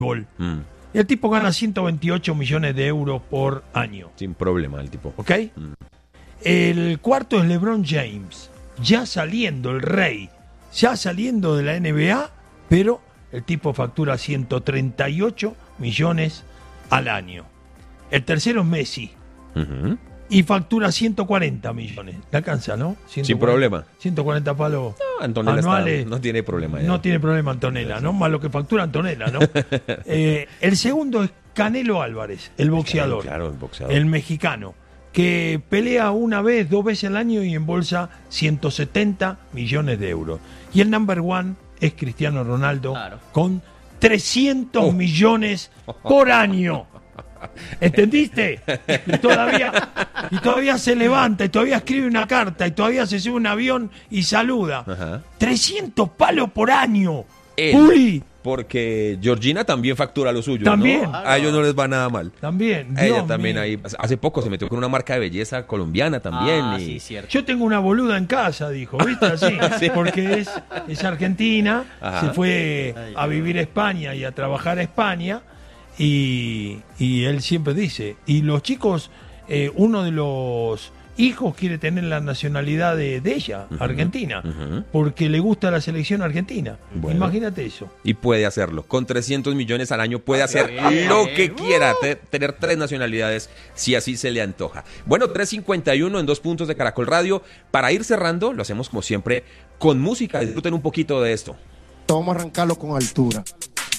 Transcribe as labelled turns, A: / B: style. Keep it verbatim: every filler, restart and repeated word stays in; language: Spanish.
A: fútbol.
B: Mm.
A: Y el tipo gana ciento veintiocho millones de euros por año.
B: Sin problema el tipo.
A: ¿Ok? Mm. El cuarto es LeBron James. Ya saliendo, el rey. Ya saliendo de la N B A, pero el tipo factura ciento treinta y ocho millones al año. El tercero es Messi.
B: Uh-huh.
A: Y factura ciento cuarenta millones. ¿Le alcanza, no? ciento cuarenta,
B: Sin problema.
A: ciento cuarenta palos
B: no, Antonella
A: anuales.
B: Está, no tiene problema. Ya.
A: No tiene problema Antonella, ¿no? Más lo que factura Antonella, ¿no? eh, el segundo es Canelo Álvarez, el boxeador.
B: Claro, el boxeador.
A: El mexicano, que pelea una vez, dos veces al año y embolsa ciento setenta millones de euros. Y el number one es Cristiano Ronaldo, claro, con trescientos oh. millones por año. ¿Entendiste? Y todavía, y todavía se levanta, y todavía escribe una carta, y todavía se sube a un avión y saluda. Ajá. trescientos palos por año.
B: Él,
A: Puli.
B: Porque Georgina también factura lo suyo,
A: también,
B: ¿no? A ellos no les va nada mal.
A: También.
B: A ella también mío. Ahí. Hace poco se metió con una marca de belleza colombiana también.
C: Ah,
B: y...
C: sí, cierto.
A: Yo tengo una boluda en casa, dijo, ¿viste? Así, sí. Porque es, es argentina, ajá, se fue a vivir a España y a trabajar a España, y, y él siempre dice, y los chicos, eh, uno de los hijos quiere tener la nacionalidad de, de ella, uh-huh, argentina, uh-huh, porque le gusta la selección argentina. Bueno, imagínate eso.
B: Y puede hacerlo. Con trescientos millones al año puede hacer bien, lo que quiera, te, tener tres nacionalidades, si así se le antoja. Bueno, tres cincuenta y uno en dos puntos de Caracol Radio. Para ir cerrando, lo hacemos como siempre con música. Disfruten un poquito de esto.
D: Vamos a arrancarlo con altura.